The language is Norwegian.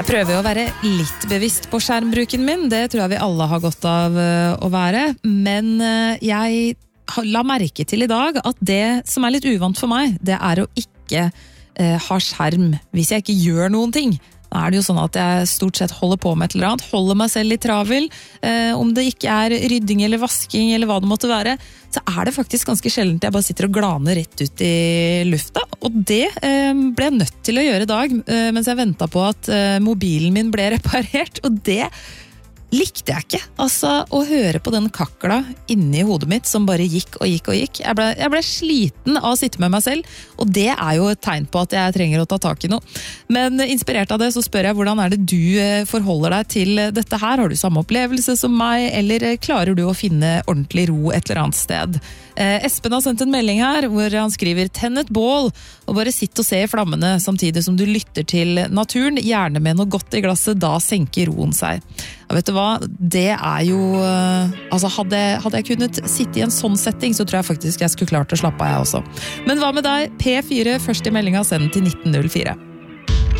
Jeg prøver jo å være litt bevisst på skjermbruken min, det tror jeg vi alle har godt av å være, men jeg la merke til i dag at det som litt uvant for meg, det å ikke ha skjerm hvis jeg ikke gjør noen ting. Da det jo sånn at jeg stort sett holder på med et eller annet, holder meg selv litt travel, om det ikke rydding eller vasking eller hva det måtte være, så det faktisk ganske sjeldent jeg bare sitter og glaner rett ut i lufta, og det ble jeg nødt til å gjøre i dag, mens jeg ventet på at mobilen min ble reparert, og det likte jeg ikke. Altså, å høre på den kakla inni hodet mitt som bare gikk og gikk og gikk. Jeg ble sliten av å sitte med meg selv, og det jo et tegn på at jeg trenger å ta tak i noe. Men inspirert av det så spør jeg, hvordan det du forholder deg til dette her? Har du samme opplevelse som meg, eller klarer du å finne ordentlig ro et eller annet sted? Espen har sendt en melding her, hvor han skriver «Tenn et bål, og bare sitt og se i flammene, samtidig som du lytter til naturen, gjerne med noe godt i glasset, da senker roen seg». Ja, vet du hva? Det jo... Altså, hadde jeg kunnet sitte i en sånn setting, så tror jeg faktisk jeg skulle klart å slappe av jeg også. Men hva med deg? P4, først i meldinga, send til 1904.